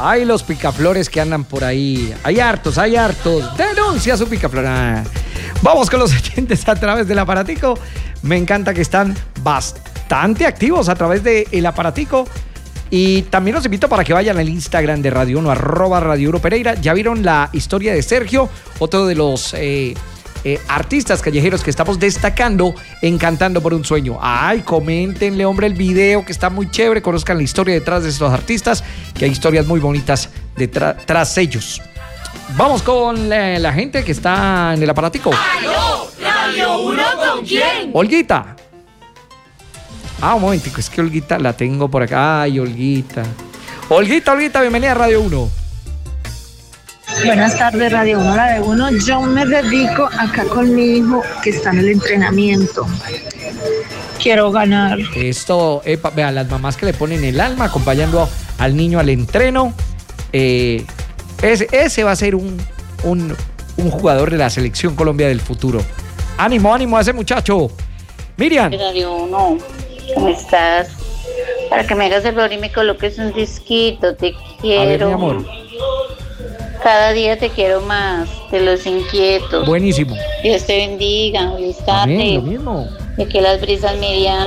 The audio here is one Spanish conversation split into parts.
Ay, los picaflores que andan por ahí. Hay hartos. Denuncia su picaflor. Vamos con los oyentes a través del aparatico. Me encanta que están bastante activos a través del aparatico. Y también los invito para que vayan al Instagram de Radio 1, @Radio 1 Pereira. Ya vieron la historia de Sergio, otro de los artistas callejeros que estamos destacando en Cantando por un Sueño. Ay, coméntenle, hombre, el video que está muy chévere. Conozcan la historia detrás de estos artistas, que hay historias muy bonitas tras ellos. Vamos con la gente que está en el aparatico. ¡Aló! ¿Radio 1 con quién? Olguita. Un momentico, es que Olguita la tengo por acá. Ay, Olguita, bienvenida a Radio 1. Buenas tardes, Radio 1, la de 1. Yo me dedico acá con mi hijo que está en el entrenamiento. Quiero ganar. Esto, vean, las mamás que le ponen el alma acompañando al niño al entreno. Ese va a ser un jugador de la Selección Colombia del futuro. Ánimo a ese muchacho. Miriam. Radio 1, ¿cómo estás? Para que me hagas el favor y me coloques un disquito, te quiero. A ver, mi amor. Cada día te quiero más, de Los Inquietos. Buenísimo. Dios te bendiga, feliz tarde. Amén, lo mismo. De que las brisas, Miriam.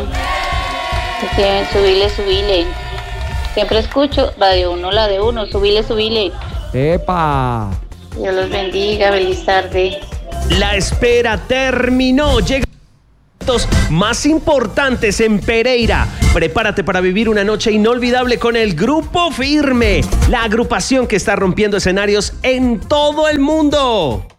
Subile. Siempre escucho Radio 1, la de 1, subile. ¡Epa! Dios los bendiga, feliz tarde. La espera terminó. Llega más importantes en Pereira. Prepárate para vivir una noche inolvidable con el Grupo Firme, la agrupación que está rompiendo escenarios en todo el mundo.